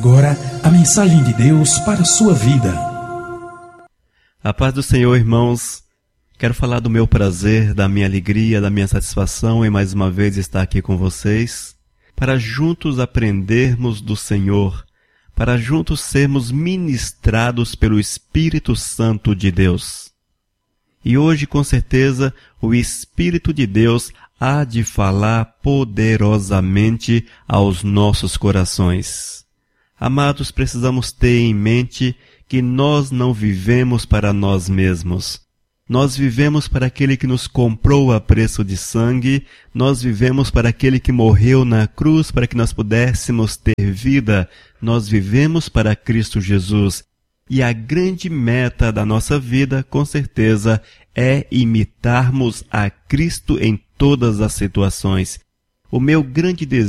agora a mensagem de Deus para a sua vida. A paz do Senhor, irmãos. Quero falar do meu prazer, da minha alegria, da minha satisfação em mais uma vez estar aqui com vocês, para juntos aprendermos do Senhor, para juntos sermos ministrados pelo Espírito Santo de Deus. E hoje, com certeza, o Espírito de Deus há de falar poderosamente aos nossos corações. Amados, precisamos ter em mente que nós não vivemos para nós mesmos. Nós vivemos para aquele que nos comprou a preço de sangue, nós vivemos para aquele que morreu na cruz para que nós pudéssemos ter vida, nós vivemos para Cristo Jesus. E a grande meta da nossa vida, com certeza, é imitarmos a Cristo em todas as situações. O meu grande desejo